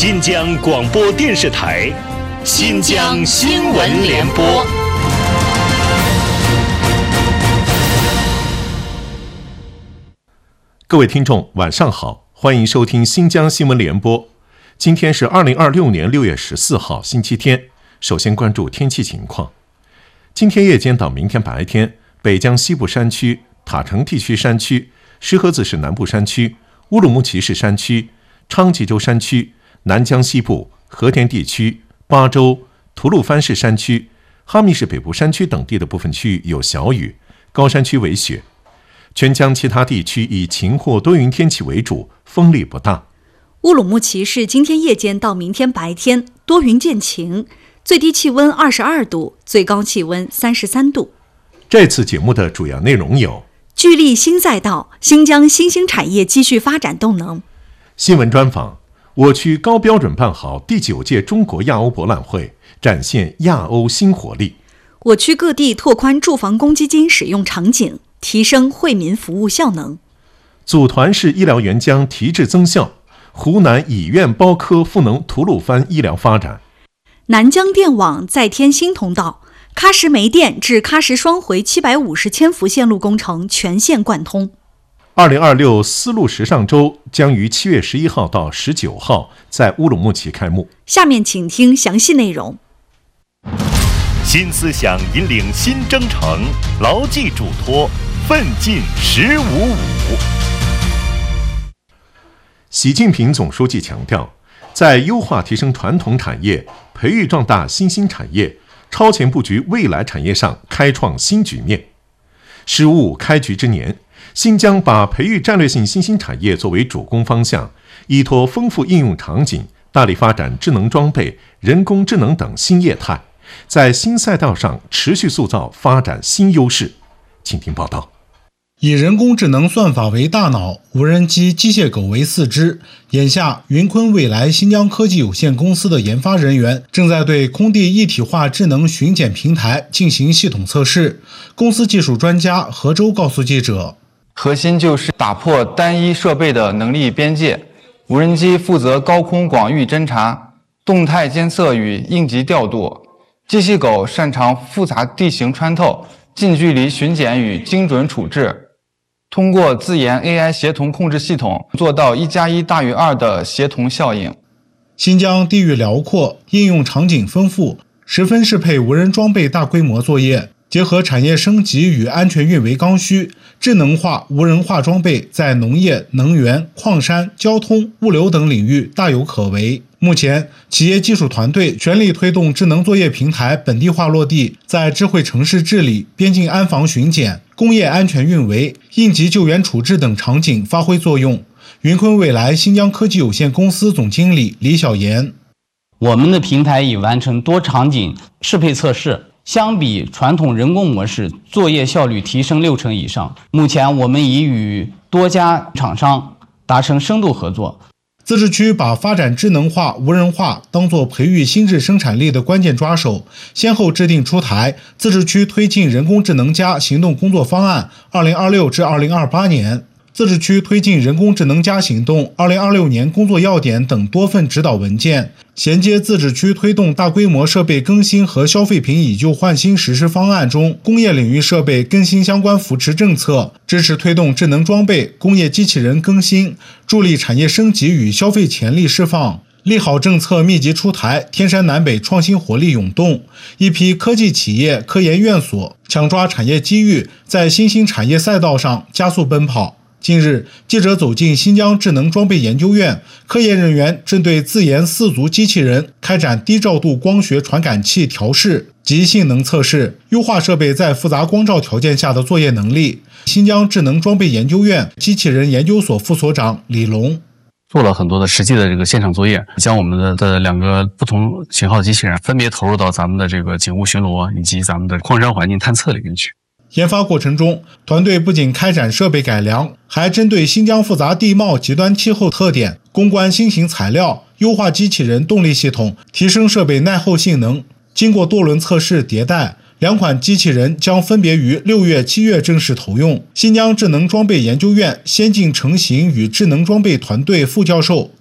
新疆广播电视台新疆新闻联播。 各位听众晚上好，欢迎收听新疆新闻联播。今天是2026年6月14号星期天。首先关注天气情况。今天夜间到明天白天，北疆西部山区、塔城地区山区、石河子市南部山区、乌鲁木齐市山区、昌吉州山区、南疆西部、和田地区、巴州、吐鲁番市山区、哈密市北部山区等地的部分区域有小雨，高山区为雪。全疆其他地区以晴或多云天气为主，风力不大。 乌鲁木齐市今天夜间到明天白天多云见晴，最低气温22度，最高气温33度。 这次节目的主要内容有： 聚力新赛道，新疆新兴产业继续发展动能； 新闻专访，我区高标准办好第9届中国亚欧博览会，展现亚欧新活力； 我区各地拓宽住房公积金使用场景，提升惠民服务效能； 组团式医疗援疆提质增效，湖南以院包科赋能吐鲁番医疗发展； 南疆电网再添新通道，喀什煤电至喀什双回750千伏线路工程全线贯通。 2026丝路时尚周将于7月11号到19号在乌鲁木齐开幕。 下面请听详细内容。 新思想引领新征程，牢记嘱托，奋进1055。 习近平总书记强调，在优化提升传统产业、培育壮大新兴产业、超前布局未来产业上开创新局面。15开局之年，新疆把培育战略性新兴产业作为主攻方向，依托丰富应用场景，大力发展智能装备、人工智能等新业态，在新赛道上持续塑造发展新优势。请听报道。 以人工智能算法为大脑，无人机、机械狗为四肢。眼下，云坤未来新疆科技有限公司的研发人员正在对空地一体化智能巡检平台进行系统测试。公司技术专家何周告诉记者， 核心就是打破单一设备的能力边界。无人机负责高空广域侦察、动态监测与应急调度，机器狗擅长复杂地形穿透、近距离巡检与精准处置。通过自研 AI 协同控制系统，做到1+1大于2的协同效应。 新疆地域辽阔，应用场景丰富，十分适配无人装备大规模作业。结合产业升级与安全运维刚需，智能化、无人化装备在农业、能源、矿山、交通、物流等领域大有可为。目前，企业技术团队全力推动智能作业平台本地化落地，在智慧城市治理、边境安防巡检、工业安全运维、应急救援处置等场景发挥作用。云坤未来新疆科技有限公司总经理李小岩： 我们的平台已完成多场景适配测试，相比传统人工模式，作业效率提升60%以上。目前我们已与多家厂商达成深度合作。 自治区把发展智能化、无人化当作培育新质生产力的关键抓手，先后制定出台自治区推进人工智能+行动工作方案2026至2028年、自治区推进人工智能+行动2026年工作要点等多份指导文件，衔接自治区推动大规模设备更新和消费品以旧换新实施方案中工业领域设备更新相关扶持政策，支持推动智能装备、工业机器人更新，助力产业升级与消费潜力释放。利好政策密集出台，天山南北创新活力涌动，一批科技企业、科研院所抢抓产业机遇，在新兴产业赛道上加速奔跑。近日，记者走进新疆智能装备研究院，科研人员针对自研4足机器人开展低照度光学传感器调试及性能测试，优化设备在复杂光照条件下的作业能力。新疆智能装备研究院机器人研究所副所长李龙： 做了很多的实际的这个现场作业，将我们的2个不同型号的机器人分别投入到咱们的这个警务巡逻以及咱们的矿山环境探测里面去。 研发过程中，团队不仅开展设备改良，还针对新疆复杂地貌、极端气候特点，攻关新型材料，优化机器人动力系统，提升设备耐候性能。经过多轮测试迭代，2款机器人将分别于6月、7月正式投用。新疆智能装备研究院先进成型与智能装备团队副教授